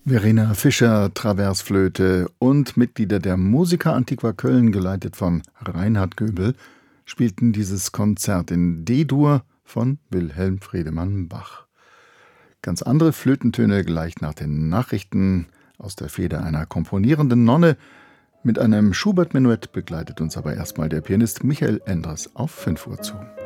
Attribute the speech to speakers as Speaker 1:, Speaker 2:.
Speaker 1: Verena Fischer, Traversflöte und Mitglieder der Musica Antiqua Köln, geleitet von Reinhard Göbel, spielten dieses Konzert in D-Dur von Wilhelm Friedemann Bach. Ganz andere Flötentöne gleich nach den Nachrichten aus der Feder einer komponierenden Nonne. Mit einem Schubert-Menuett begleitet uns aber erstmal der Pianist Michael Endres auf 5 Uhr zu.